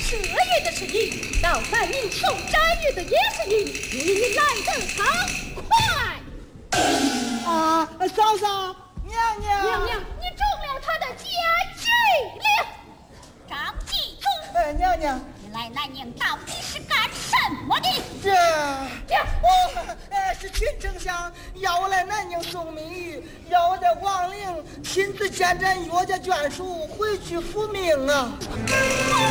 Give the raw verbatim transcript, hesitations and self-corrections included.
蛇爷的是你，到反映受斋女的也是你，你来得好快！ 啊，嫂嫂，娘娘， 娘娘，你中了他的奸计了。 张继宗， 哎，娘娘， 你来南宁到底是干什么的？ 这， 呀我哎是秦丞相要我来南宁送密谕，要我在王陵亲自见证岳家眷属，回去复命啊。